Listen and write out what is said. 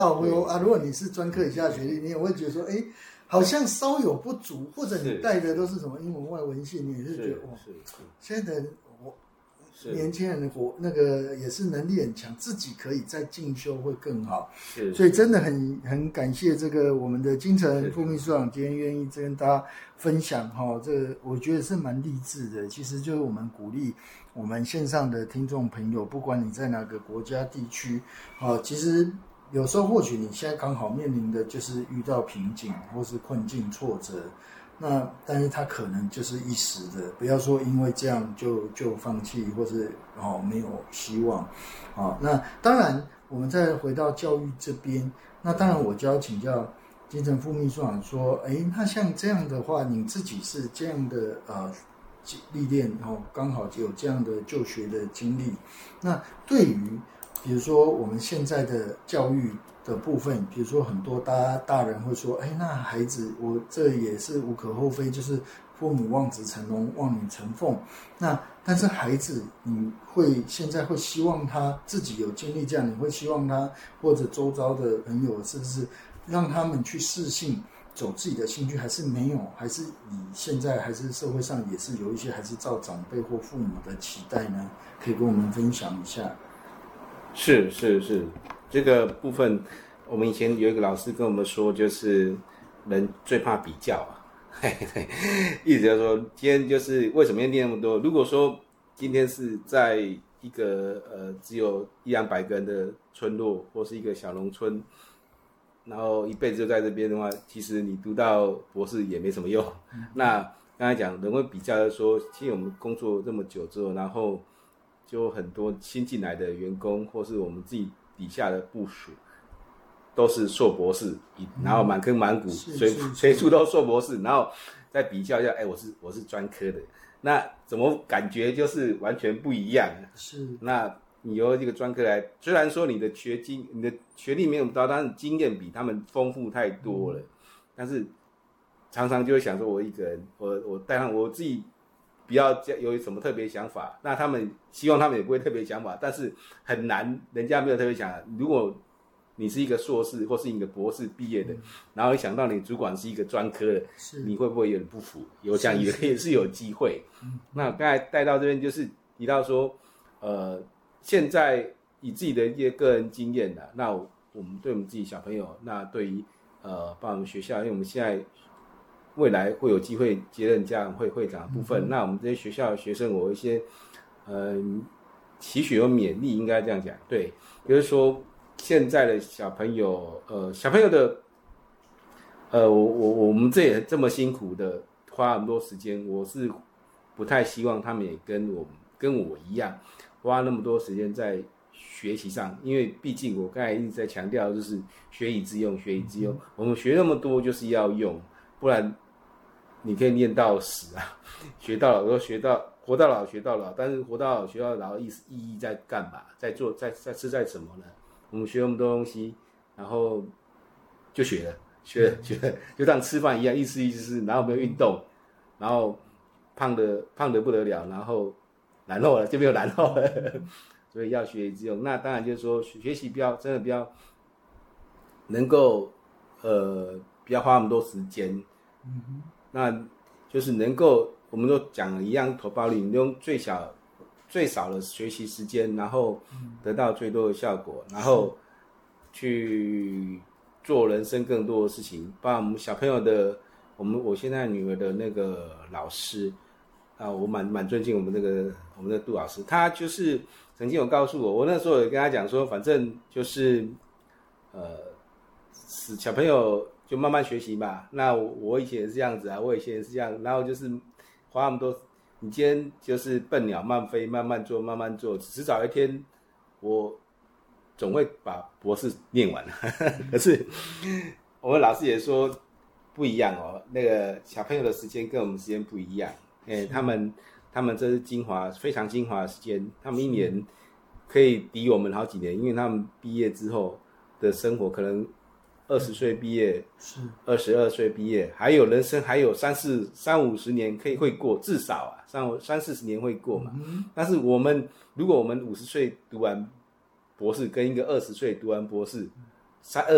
如果你是专科以下学历，你也会觉得说，好像稍有不足，或者你带的都是什么英文外文系，你也是觉得哇，现在的年轻人的那个也是能力很强，自己可以再进修会更好。所以真的很感谢这个我们的金城副秘书长今天愿意跟大家分享这个我觉得是蛮励志的。其实就是我们鼓励我们线上的听众朋友，不管你在哪个国家地区其实有时候或许你现在刚好面临的就是遇到瓶颈或是困境挫折，但是他可能就是一时的，不要说因为这样就放弃，或是没有希望那当然我们再回到教育这边，那当然我就要请教金城副秘书长说，那像这样的话，你自己是这样的历练刚好有这样的就学的经历，那对于比如说我们现在的教育的部分，比如说很多大人会说，那孩子我这也是无可厚非，就是父母望子成龙望女成凤，但是孩子你现在会希望他自己有经历这样，你会希望他或者周遭的朋友是不是让他们去适性走自己的兴趣，还是没有，还是现在还是社会上也是有一些还是照长辈或父母的期待呢？可以跟我们分享一下。 是，这个部分我们以前有一个老师跟我们说，就是人最怕比较意思就是说今天就是为什么要念那么多，如果说今天是在一个只有100-200个人的村落或是一个小农村，然后一辈子就在这边的话，其实你读到博士也没什么用那刚才讲人会比较就是说，其实我们工作这么久之后，然后就很多新进来的员工或是我们自己底下的部属都是硕博士，然后满坑满谷随处都硕博士，然后再比较一下，我是专科的，那怎么感觉就是完全不一样？ 是， 那你由这个专科来，虽然说你的学历没有高，但是经验比他们丰富太多了，但是常常就会想说，我一个人，我带上我自己。不要有什么特别想法，那他们希望他们也不会特别想法，但是很难，人家没有特别想法。如果你是一个硕士或是一个博士毕业的，然后想到你主管是一个专科的，你会不会有点不服？有这样也是有机会。那刚才带到这边就是提到说，现在以自己的一些个人经验的，那我们对我们自己小朋友，那对于包括我们学校，因为我们现在。未来会有机会接任家长会长的部分，那我们这些学校的学生，我有一些期许有勉励，应该这样讲，对，就是说现在的小朋友的，我们这也这么辛苦的花很多时间，我是不太希望他们也跟我一样花那么多时间在学习上，因为毕竟我刚才一直在强调，就是学以致用，我们学那么多就是要用。不然你可以念到死啊，学到老活到老学到老，但是活到老学到老意义在干嘛？在做在什么呢？我们学那么多东西，然后就学了，就像吃饭一样，一吃，然后没有运动，然后胖的不得了，然后就没有然后了，所以要学以致用。那当然就是说学习真的不要能够不要花那么多时间。那就是能够，我们都讲了一样投报率，你用最少的学习时间，然后得到最多的效果，然后去做人生更多的事情。把我们小朋友的，我现在女儿的那个老师我蛮尊敬我们的杜老师，他就是曾经有告诉我那时候有跟他讲说，反正就是小朋友。就慢慢学习嘛，那我以前也是这样子啊，我以前也是这样，然后就是花那么多，你今天就是笨鸟慢飞，慢慢做，迟早一天我总会把博士念完可是我们老师也说不一样哦，那个小朋友的时间跟我们时间不一样，他们这是非常精华的时间，他们一年可以抵我们好几年，因为他们毕业之后的生活可能。20岁毕业，是22岁毕业，还有人生还有30-50年会过，至少30-40年会过嘛。但是如果我们50岁读完博士，跟一个20岁读完博士，